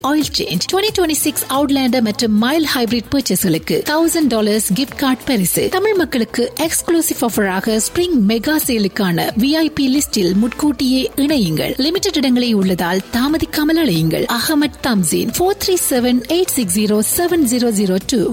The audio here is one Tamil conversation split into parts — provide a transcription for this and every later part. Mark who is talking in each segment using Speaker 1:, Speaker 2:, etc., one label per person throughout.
Speaker 1: ஆயில் சேஞ்ச் 2026 அவுட்லேண்டர் மற்றும் மைல் ஹைபிரிட் பர்ச்சேஸ்களுக்கு $1000 கிஃப்ட் கார்டு பரிசு. தமிழ் மக்களுக்கு எக்ஸ்க்ளூசிவ் ஆஃபராக ஸ்பிரிங் மெகா சேலுக்கான VIP லிஸ்டில் முன்கூட்டியே இணையுங்கள். லிமிடெட் இடங்களே உள்ளதால் தாமதிக்காமல் அழையுங்கள். அகமட் தம்சீன் 437-860-7002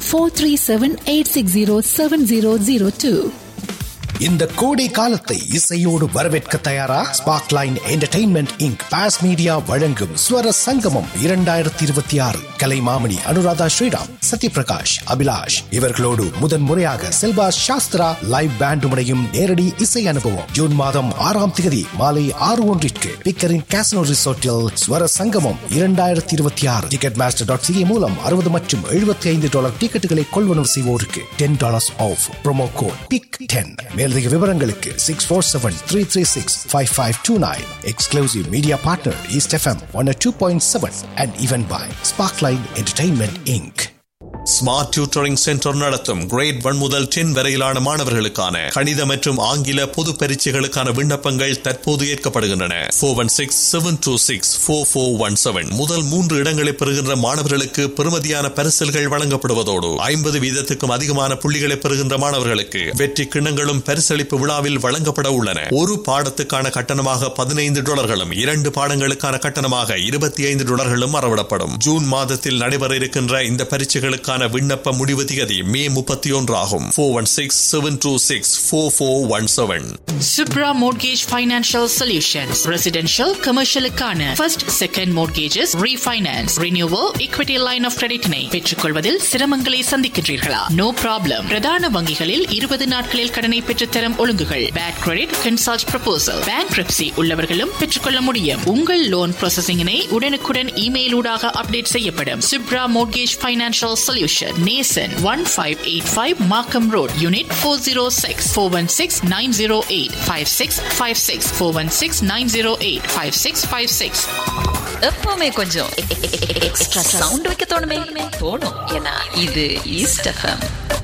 Speaker 1: 437-860-7002.
Speaker 2: இந்த கோடை காலத்தை இசையோடு வரவேற்க தயாரா? Sparkline entertainment Inc pass media வழங்கும் ஸ்வர சங்கமம் 2026. கலைமாமணி அனுராதா ஸ்ரீராம், சத்யபிரகாஷ், அபிலாஷ் இவர்களோடு முதன்முறையாக செல்வா சாஸ்திரா லைவ் பேண்ட் முனையும் நேரடி இசை அனுபவம். ஜூன் மாதம் 6ஆம் தேதி மாலை 6:01 பிக்கரின் கேசினோ ரிசோர்ட்டில் ஸ்வர சங்கமம் 2026. Ticketmaster.ca மூலம் $60 மற்றும் $75 டிக்கெட்டுகளை கொள்வனவு செய்வோருக்கு $10 ஆஃப். Promo code PIC10. மேலதிக விவரங்களுக்கு 647-336-5529. Exclusive media partner East FM 102.7 and even by Sparkline Entertainment Inc.
Speaker 3: Smart tutoring centre நடத்தும் கிரேட் 1 முதல் 10 வரையிலான மாணவர்களுக்கான கணித மற்றும் ஆங்கில பொது பரீட்சைகளுக்கான விண்ணப்பங்கள் தற்போது ஏற்கப்படுகின்றன. 416-726-4417 முதல் 3 இடங்களை பெறுகின்ற மாணவர்களுக்கு பெறுமதியான பரிசல்கள் வழங்கப்படுவதோடு 50% அதிகமான புள்ளிகளை பெறுகின்ற மாணவர்களுக்கு வெற்றி கிண்ணங்களும் பரிசளிப்பு விழாவில் வழங்கப்பட உள்ளன. ஒரு பாடத்துக்கான கட்டணமாக $15 2 பாடங்களுக்கான கட்டணமாக $25 அறவிடப்படும். ஜூன் மாதத்தில் நடைபெற இருக்கின்ற இந்த பரீட்சைகளுக்கான விண்ணப்ப முடிவு திகதி மே 31 ஆகும். 416-726-4417.
Speaker 4: Subra Mortgage Financial Solutions. Residential, commercial-க்கான first, second mortgages, refinance, renewal, equity line of credit-னை பெற்றுக்கொள்வதில் சிரமங்களை சந்திக்கின்றீர்களா? No problem. பிரதான வங்கிகளில் 20 நாட்களில் கடனை பெற்றுத்தரும் ஒழுங்குகள். Bad credit, consult proposal. Bankruptcy உள்ளவர்களும் பெற்றுக்கொள்ள முடியும். உங்கள் லோன் ப்ராசஸிங்கினை உடனுக்குடன் இமெயில் ஊடாக அப்டேட் செய்யப்படும். Subra Mortgage Financial Solution. Nason 1585 Markham Road, Unit 406. 416-908-5656. 416-908-5656.
Speaker 5: எப்பவுமே கொஞ்சம் எக்ஸ்ட்ரா சவுண்ட் வைக்க தோணும். ஏன்னா இது ஈஸ்ட் எஃப்எம்.